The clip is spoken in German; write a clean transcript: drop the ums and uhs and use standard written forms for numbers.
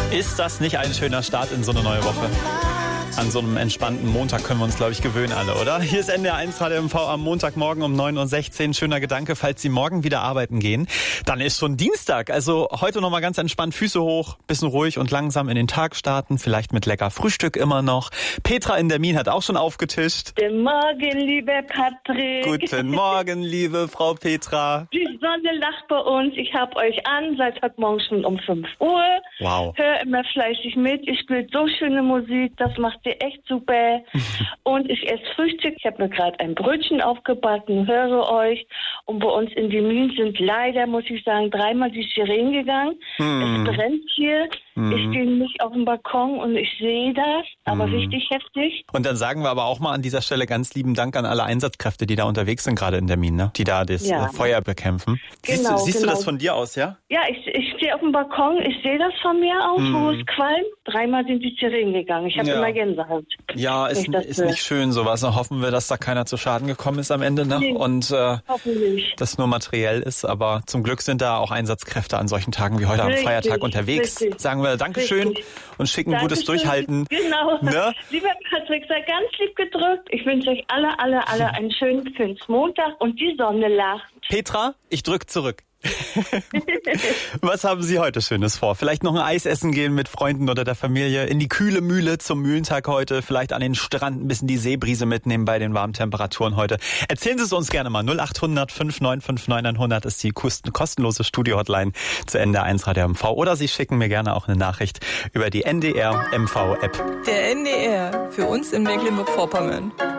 Ist das nicht ein schöner Start in so eine neue Woche? An so einem entspannten Montag können wir uns, glaube ich, gewöhnen alle, oder? Hier ist NDR1 Radio MV am Montagmorgen um 9.16 Uhr. Schöner Gedanke, falls Sie morgen wieder arbeiten gehen. Dann ist schon Dienstag. Also heute nochmal ganz entspannt, Füße hoch, bisschen ruhig und langsam in den Tag starten. Vielleicht mit lecker Frühstück immer noch. Petra in der Min hat auch schon aufgetischt. Guten Morgen, lieber Patrick. Guten Morgen, liebe Frau Petra. Die Sonne lacht bei uns. Ich habe euch an seit heute Morgen schon um 5 Uhr. Wow. Hör immer fleißig mit. Ihr spielt so schöne Musik. Das macht ihr echt super. Und ich esse Frühstück. Ich habe mir gerade ein Brötchen aufgebacken, höre euch. Und bei uns in die Min sind leider, muss ich sagen, 3-mal die Sirenen gegangen. Es brennt hier. Ich stehe nicht auf dem Balkon und ich sehe das, aber richtig heftig. Und dann sagen wir aber auch mal an dieser Stelle ganz lieben Dank an alle Einsatzkräfte, die da unterwegs sind, gerade in der Mine, ne? Die da das Feuer bekämpfen. Genau, siehst du das von dir aus, ja? Ja, ich stehe auf dem Balkon, ich sehe das von mir aus, wo es qualmt. 3-mal sind die Sirenen gegangen. Ich habe immer Gänsehaut. Ja, ist nicht schön sowas. Dann hoffen wir, dass da keiner zu Schaden gekommen ist am Ende, ne? Nee, und das nur materiell ist. Aber zum Glück sind da auch Einsatzkräfte an solchen Tagen wie heute am Feiertag unterwegs. Sagen wir Dankeschön und schicken gutes Durchhalten. Genau. Ne? Lieber Patrick, sei ganz lieb gedrückt. Ich wünsche euch alle einen schönen Montag und die Sonne lacht. Petra, ich drück zurück. Was haben Sie heute Schönes vor? Vielleicht noch ein Eis essen gehen mit Freunden oder der Familie, in die kühle Mühle zum Mühlentag heute, vielleicht an den Strand ein bisschen die Seebrise mitnehmen bei den warmen Temperaturen heute. Erzählen Sie es uns gerne mal. 0800 5959 100 ist die kostenlose Studio-Hotline zu NDR1 Radio MV. Oder Sie schicken mir gerne auch eine Nachricht über die NDR MV-App. Der NDR, für uns in Mecklenburg-Vorpommern.